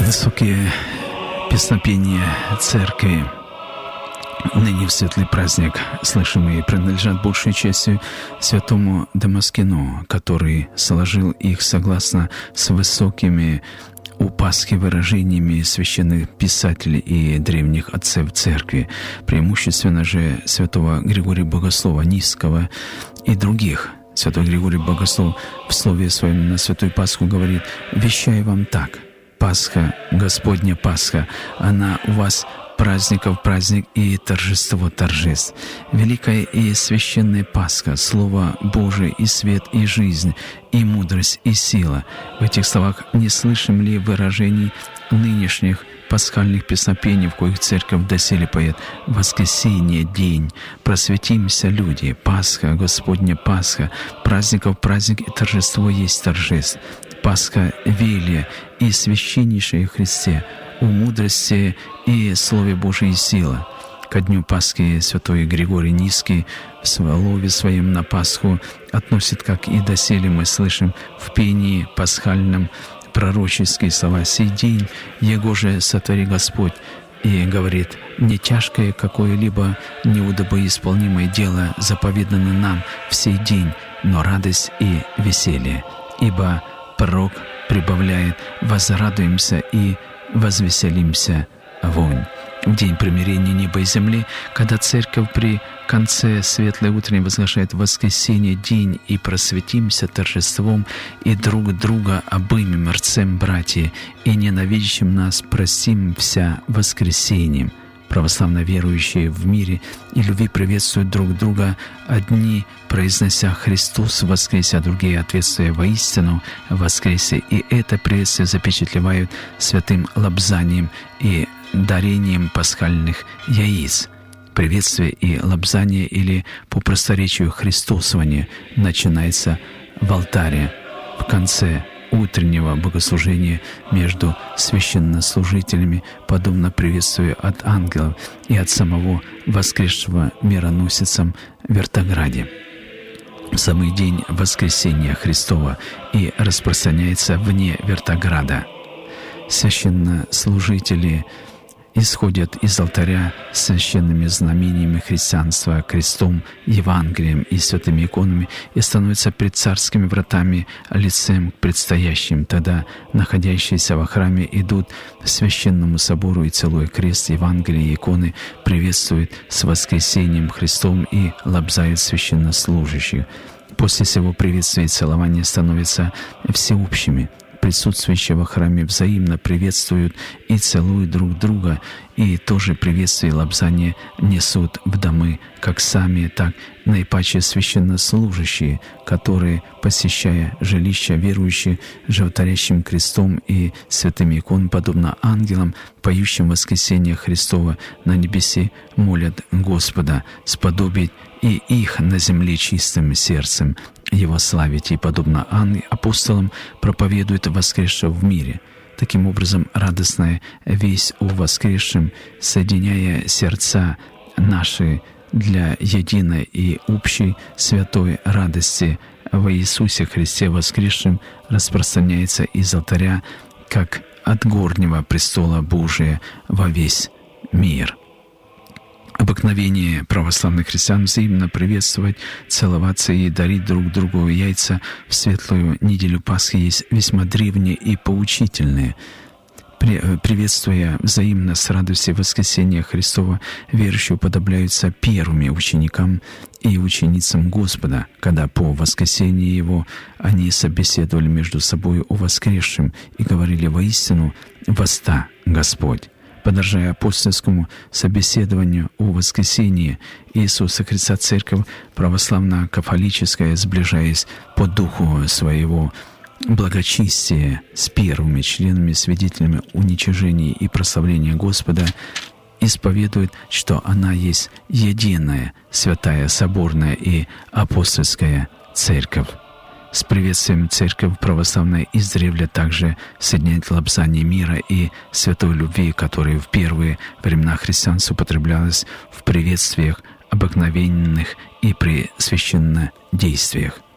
Высокие песнопения церкви ныне в светлый праздник слышимые принадлежат большей частью святому Дамаскину, который сложил их согласно с высокими у Пасхи выражениями священных писателей и древних отцев церкви, преимущественно же святого Григория Богослова Низкого и других. Святой Григорий Богослов в слове своем на Святую Пасху говорит: «Вещаю вам так, Пасха, Господня Пасха, она у вас праздников праздник и торжество торжеств. Великая и священная Пасха, Слово Божие и свет, и жизнь, и мудрость, и сила». В этих словах не слышим ли выражений нынешних пасхальных песнопений, в коих церковь доселе поет: «Воскресенье, день, просветимся, люди, Пасха, Господня Пасха, праздников праздник и торжество есть торжеств. Пасха велия и священнейшее Христе, у мудрости и Слове Божией сила». Ко дню Пасхи святой Григорий Низкий в слове своем на Пасху относит, как и доселе мы слышим в пении пасхальном, пророческие слова: «Сей день, его же сотвори Господь», и говорит: «Не тяжкое какое-либо неудобоисполнимое дело заповедано нам в сей день, но радость и веселье». Ибо пророк прибавляет: «Возрадуемся и возвеселимся вонь». В день примирения неба и земли, когда церковь при конце светлой утренней возглашает воскресенье день и просветимся торжеством, и друг друга обымем рцем, братья, и ненавидящим нас простим вся воскресением. Православно верующие в мире и любви приветствуют друг друга, одни произнося «Христос воскресе», а другие ответствуя «Воистину воскресе». И это приветствие запечатлевают святым лобзанием и дарением пасхальных яиц. Приветствие и лобзание, или по просторечию христосование, начинается в алтаре в конце утреннего богослужения между священнослужителями, подобно приветствию от ангелов и от самого воскресшего мироносицам в Вертограде. В самый день воскресения Христова и распространяется вне Вертограда. Священнослужители исходят из алтаря с священными знамениями христианства, крестом, Евангелием и святыми иконами и становятся пред царскими вратами лицем к предстоящим. Тогда находящиеся во храме идут к священному собору и, целуя крест, Евангелие и иконы, приветствуют с воскресением Христом и лобзают священнослужащих. После сего приветствия и целования становятся всеобщими. Присутствующие во храме взаимно приветствуют и целуют друг друга, и тоже приветствие и лобзание несут в домы, как сами, так наипаче священнослужащие, которые, посещая жилища верующие, животворящим крестом и святыми икон, подобно ангелам, поющим воскресение Христова на небесе, молят Господа сподобить и их на земле чистым сердцем Его славить, и, подобно апостолам, проповедует воскресшего в мире. Таким образом, радостная весть о воскресшем, соединяя сердца наши для единой и общей святой радости во Иисусе Христе воскресшем, распространяется из алтаря, как от горнего престола Божия во весь мир. Обыкновение православных христиан взаимно приветствовать, целоваться и дарить друг другу яйца в светлую неделю Пасхи есть весьма древние и поучительные. Приветствуя взаимно с радостью воскресения Христова, верующие уподобляются первыми ученикам и ученицам Господа, когда по воскресении Его они собеседовали между собой о воскресшем и говорили: «Воистину воста Господь». Подражая апостольскому собеседованию о воскресении Иисуса Христа, Церковь православно-кафолическая, сближаясь по духу своего благочестия с первыми членами, свидетелями уничижения и прославления Господа, исповедует, что она есть единая, святая, соборная и апостольская Церковь. С приветствием Церковь православная издревле также соединяет лобзание мира и святой любви, которая в первые времена христианства употреблялась в приветствиях обыкновенных и при священнодействиях.